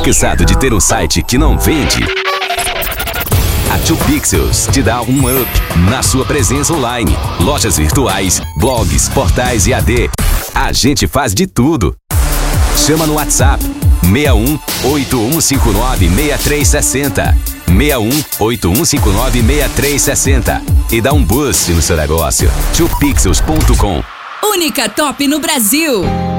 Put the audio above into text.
Cansado de ter um site que não vende? A 2Pixels te dá um up na sua presença online. Lojas virtuais, blogs, portais e AD. A gente faz de tudo. Chama no WhatsApp 61 8159 6360. 61 8159 6360 e dá um boost no seu negócio. 2Pixels.com. Única top no Brasil.